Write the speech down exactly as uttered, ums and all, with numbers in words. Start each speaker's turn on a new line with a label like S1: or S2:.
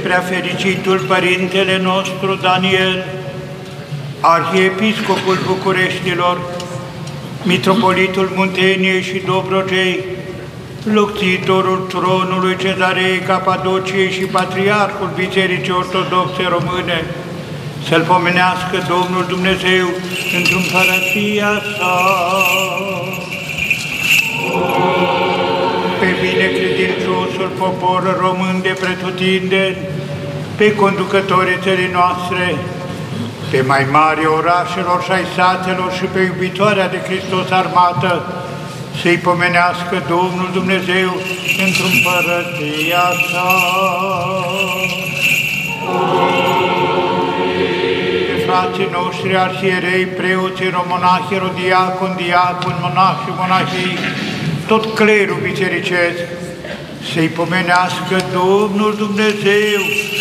S1: preafericitul Părintele nostru Daniel, Arhiepiscopul Bucureștilor, Mitropolitul Munteniei și Dobrogei, locțitorul tronului Cezarei Capadociei și Patriarhul Bisericii Ortodoxe Române, să-L pomenească Domnul Dumnezeu într-o împărăția sa. Pe binecredinciosul popor român de pretutindeni, pe conducătorii țării noastre, pe mai mari orașelor și ai satelor și pe iubitoarea de Hristos armată, să-i pomenească Domnul Dumnezeu într-o împărăția sa. Pe frații noștri arhierei, preoții, romonahi, erodiacon, diacon, monahi și monahii, tot clerul bisericesc, să-i pomenească Domnul Dumnezeu